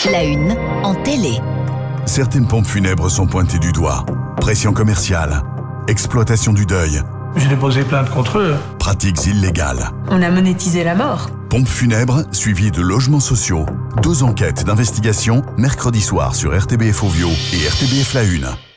La une en télé. Certaines pompes funèbres sont pointées du doigt. Pression commerciale, exploitation du deuil, J'ai déposé plainte contre eux. pratiques illégales. On a monétisé la mort. Pompes funèbres suivies de logements sociaux. 2 enquêtes d'investigation mercredi soir sur RTBF Ovio et RTBF La Une.